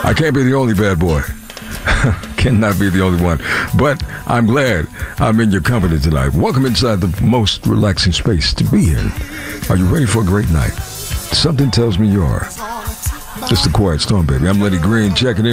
I can't be the only bad boy. Cannot be the only one. But I'm glad I'm in your company tonight. Welcome inside the most relaxing space to be in. Are you ready for a great night? Something tells me you are. It's the Quiet Storm, baby. I'm Lenny Green checking in.